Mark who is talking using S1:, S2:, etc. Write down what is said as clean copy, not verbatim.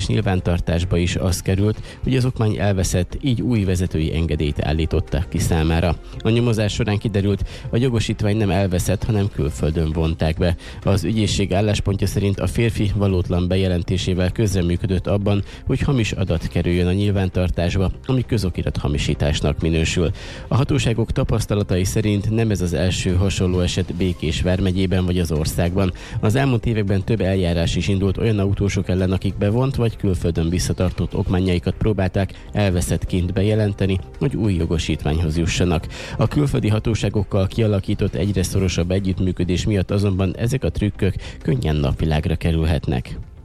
S1: nyilvántartásba is az került, hogy az okmány elveszett, így új vezetői engedélyt állították ki számára. A nyomozás során kiderült, a jogosítvány nem elveszett, hanem külföldön vonták be. Az ügyészség álláspontja szerint a férfi valótlan bejelentésével közreműködött abban, hogy hamis adat kerüljön a nyilvántartásba, ami közokirat hamisításnak minősül. A hatóságok tapasztalatai szerint nem ez az első hasonló eset Békés vármegyében vagy az országban. Az elmúlt években több eljárás is indult olyan autósok ellen, akik bevont vagy külföldön visszatartott okmányaikat próbálták elveszettként bejelenteni, hogy új jogosítványhoz jussanak. A külföldi hatóságokkal kialakított egyre szorosabb együttműködés miatt azonban ezek a trükkök könnyen napvilágra kerülhetnek.